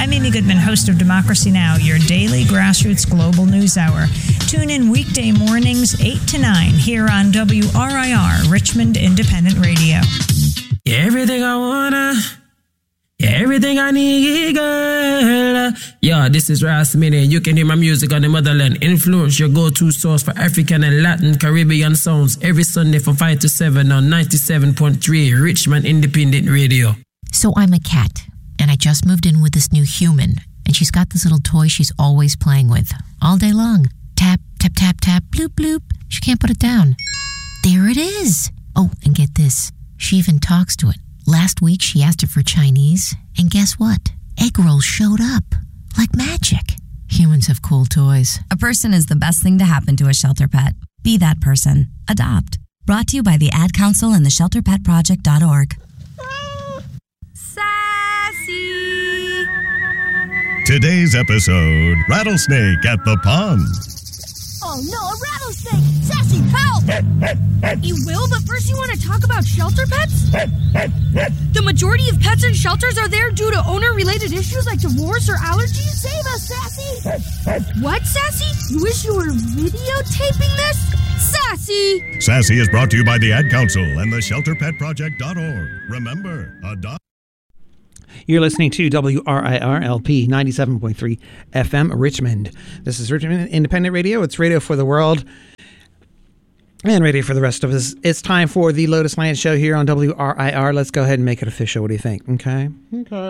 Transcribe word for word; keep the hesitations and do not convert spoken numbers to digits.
I'm Amy Goodman, host of Democracy Now!, your daily grassroots global news hour. Tune in weekday mornings, eight to nine, here on W R I R, Richmond Independent Radio. Yeah, everything I wanna, yeah, everything I need, girl. Yeah, this is Ras Mini. You can hear my music on the motherland. Influence, your go-to source for African and Latin Caribbean sounds every Sunday from five to seven on ninety-seven point three Richmond Independent Radio. So I'm a cat, and I just moved in with this new human, and she's got this little toy she's always playing with, all day long. Tap, tap, tap, tap, bloop, bloop. She can't put it down. There it is. Oh, and get this. She even talks to it. Last week, she asked it for Chinese, and guess what? Egg rolls showed up. Like magic. Humans have cool toys. A person is the best thing to happen to a shelter pet. Be that person. Adopt. Brought to you by the Ad Council and the shelter pet project dot org. Sassy! Today's episode, Rattlesnake at the Pond. Oh no, a rattlesnake! Sassy, help! You will, but first you want to talk about shelter pets? The majority of pets in shelters are there due to owner-related issues like divorce or allergies. Save us, Sassy! What, Sassy? You wish you were videotaping this? Sassy! Sassy is brought to you by the Ad Council and the shelter pet project dot org. Remember, adopt. You're listening to W R I R L P ninety-seven point three F M Richmond. This is Richmond Independent Radio. It's radio for the world and radio for the rest of us. It's time for the Lotus Land Show here on W R I R. Let's go ahead and make it official. What do you think? Okay. Okay.